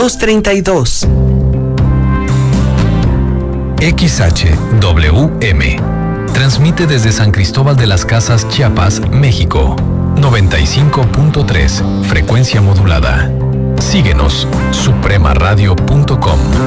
6232. XHWM transmite desde San Cristóbal de las Casas, Chiapas, México. 95.3, frecuencia modulada. Síguenos, supremaradio.com.